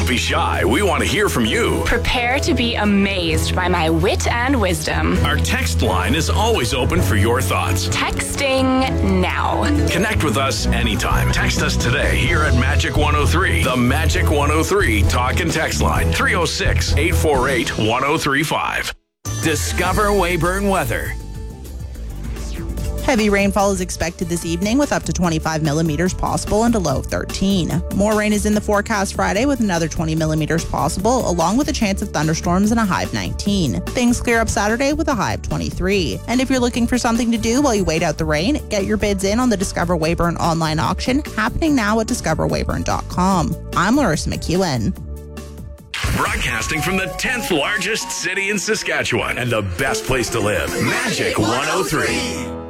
Don't be shy. We want to hear from you. Prepare to be amazed by my wit and wisdom. Our text line is always open for your thoughts. Texting now. Connect with us anytime. Text us today here at Magic 103. The Magic 103 talk and text line. 306-848-1035. Discover Weyburn weather. Heavy rainfall is expected this evening with up to 25 millimeters possible and a low of 13. More rain is in the forecast Friday with another 20 millimeters possible, along with a chance of thunderstorms and a high of 19. Things clear up Saturday with a high of 23. And if you're looking for something to do while you wait out the rain, get your bids in on the Discover Weyburn online auction happening now at discoverweyburn.com. I'm Larissa McEwen. Broadcasting from the 10th largest city in Saskatchewan and the best place to live, Magic 103.